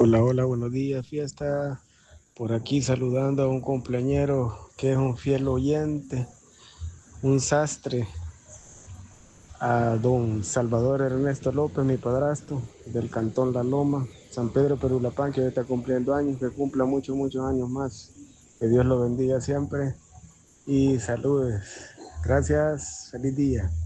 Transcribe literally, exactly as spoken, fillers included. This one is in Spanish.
Hola, hola, buenos días, fiesta. Por aquí saludando a un cumpleañero que es un fiel oyente, un sastre, a don Salvador Ernesto López, mi padrastro, del Cantón La Loma, San Pedro Perulapán, que hoy está cumpliendo años, que cumpla muchos, muchos años más. Que Dios lo bendiga siempre y saludes. Gracias, feliz día.